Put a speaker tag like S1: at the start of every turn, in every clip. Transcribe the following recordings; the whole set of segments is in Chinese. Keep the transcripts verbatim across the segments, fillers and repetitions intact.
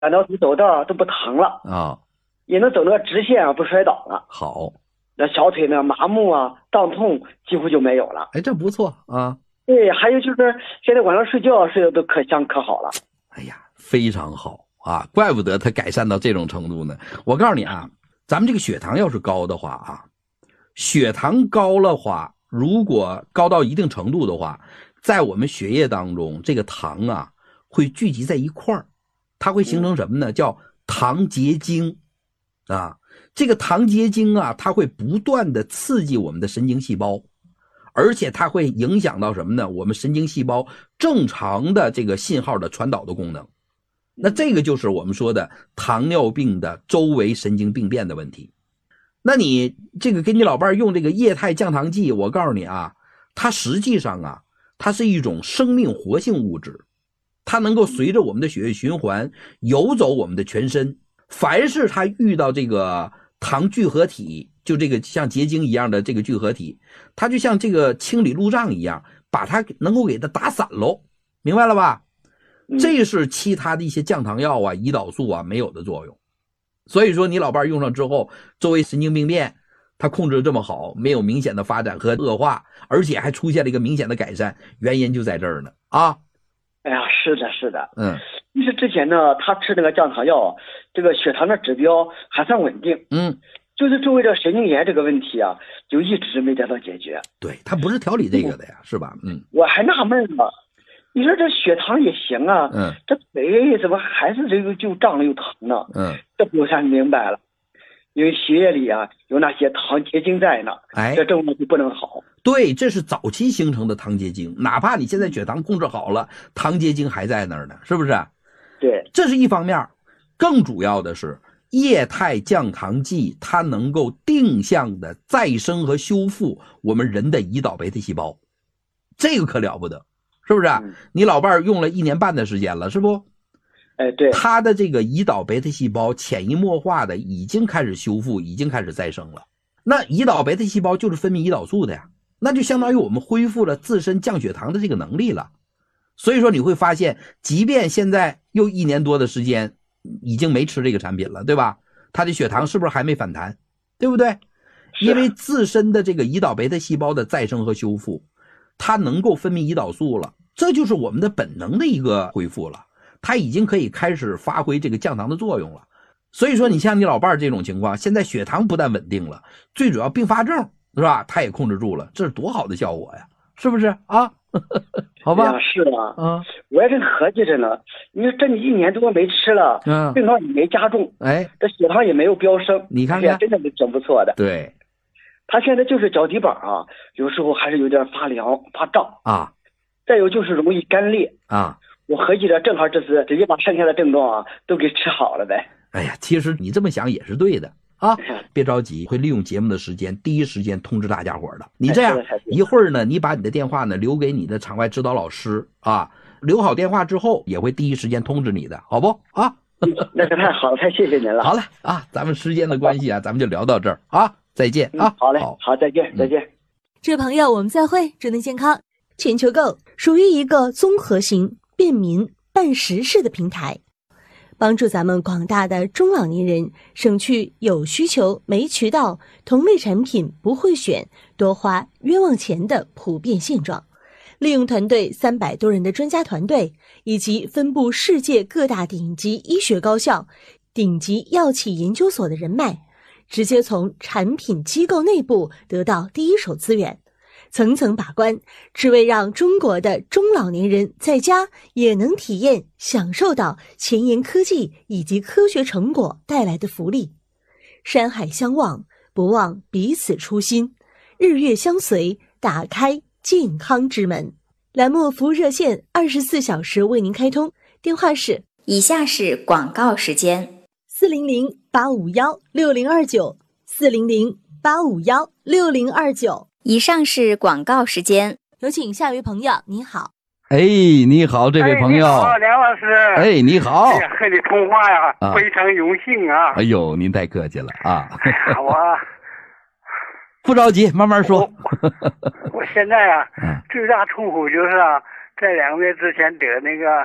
S1: 感到走道都不疼了
S2: 啊，
S1: 也能走那个直线啊，不摔倒了。
S2: 好，
S1: 那小腿呢麻木啊、胀痛几乎就没有了。
S2: 哎，这不错啊。
S1: 对，还有就是现在晚上睡觉睡得都可香可好了。
S2: 哎呀，非常好啊，怪不得它改善到这种程度呢。我告诉你啊，咱们这个血糖要是高的话啊，血糖高了话，如果高到一定程度的话，在我们血液当中，这个糖啊会聚集在一块儿，它会形成什么呢？叫糖结晶啊。这个糖结晶啊，它会不断的刺激我们的神经细胞，而且它会影响到什么呢？我们神经细胞正常的这个信号的传导的功能。那这个就是我们说的糖尿病的周围神经病变的问题。那你这个给你老伴用这个液态降糖剂，我告诉你啊，它实际上啊，它是一种生命活性物质，它能够随着我们的血液循环游走我们的全身。凡是它遇到这个糖聚合体，就这个像结晶一样的这个聚合体，它就像这个清理路障一样，把它能够给它打散喽，明白了吧？这是其他的一些降糖药啊、胰岛素啊没有的作用。所以说你老伴用上之后，周围神经病变它控制得这么好，没有明显的发展和恶化，而且还出现了一个明显的改善，原因就在这儿呢啊。
S1: 哎呀，是的是的。
S2: 嗯，
S1: 其实之前呢他吃那个降糖药，这个血糖的指标还算稳定。
S2: 嗯，
S1: 就是周围的神经炎这个问题啊，就一直没得到解决。
S2: 对，它不是调理这个的呀，是吧？嗯，
S1: 我还纳闷呢，你说这血糖也行啊，
S2: 嗯，
S1: 这腿怎么还是这个就胀了又疼呢？
S2: 嗯，
S1: 这我才明白了，因为血液里啊有那些糖结晶在呢，
S2: 哎，
S1: 这症状就不能好。
S2: 对，这是早期形成的糖结晶，哪怕你现在血糖控制好了，糖结晶还在那儿呢，是不是？
S1: 对，
S2: 这是一方面，更主要的是液态降糖剂，它能够定向的再生和修复我们人的胰岛贝塔细胞，这个可了不得，是不是？嗯、你老伴用了一年半的时间了，是不？
S1: 哎，对，
S2: 他的这个胰岛贝塔细胞潜移默化的已经开始修复，已经开始再生了。那胰岛贝塔细胞就是分泌胰岛素的呀，那就相当于我们恢复了自身降血糖的这个能力了。所以说你会发现，即便现在又一年多的时间已经没吃这个产品了，对吧？他的血糖是不是还没反弹，对不对？因为自身的这个胰岛贝塔细胞的再生和修复，它能够分泌胰岛素了，这就是我们的本能的一个恢复了，它已经可以开始发挥这个降糖的作用了。所以说你像你老伴这种情况，现在血糖不但稳定了，最主要并发症是吧，他也控制住了，这是多好的效果呀，是不是啊？好吧，
S1: 是啊，
S2: 嗯，
S1: 我也正合计着呢。你说这你一年多没吃了，嗯，病况也没加重，
S2: 哎，
S1: 这血糖也没有飙升，
S2: 你看看，
S1: 真的是挺不错的。
S2: 对，
S1: 他现在就是脚底板啊，有时候还是有点发凉、发胀
S2: 啊，
S1: 再有就是容易干裂
S2: 啊。
S1: 我合计着正好这次直接把剩下的症状啊都给治好了呗。
S2: 哎呀，其实你这么想也是对的。啊，别着急，会利用节目的时间，第一时间通知大家伙的。你这样一会儿呢，你把你的电话呢留给你的场外指导老师啊，留好电话之后，也会第一时间通知你的，好不啊？
S1: 那可太好了，太谢谢您了。
S2: 好嘞啊，咱们时间的关系啊，咱们就聊到这儿啊，再见啊。
S1: 嗯、好嘞，好，好，再见，再见。
S3: 这位朋友，我们再会，祝您健康。全球购属于一个综合型、便民、办实事的平台。帮助咱们广大的中老年人省去有需求没渠道、同类产品不会选、多花冤枉钱的普遍现状，利用团队三百多人的专家团队以及分布世界各大顶级医学高校、顶级药企研究所的人脉，直接从产品机构内部得到第一手资源，层层把关，只为让中国的中老年人在家也能体验享受到前沿科技以及科学成果带来的福利。山海相望，不忘彼此初心，日月相随，打开健康之门。栏目服务热线二十四小时为您开通，电话是
S4: 以下是广告时间：
S3: 四零零八五幺六零二九，四零零八五幺六零二九。
S4: 以上是广告时间，
S3: 有请下一位朋友。你好，
S2: 哎，你好，这位朋友。哎、
S5: 你好，梁老师。
S2: 哎，你好。
S5: 哎呀，和你通话呀、啊，非常荣幸啊。
S2: 哎呦，您太客气了啊。
S5: 我
S2: 不着急，慢慢说。
S5: 我, 我现在啊，最大痛苦就是啊，在两个月之前得那个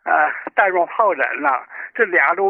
S5: 呃，带状疱疹了，这俩都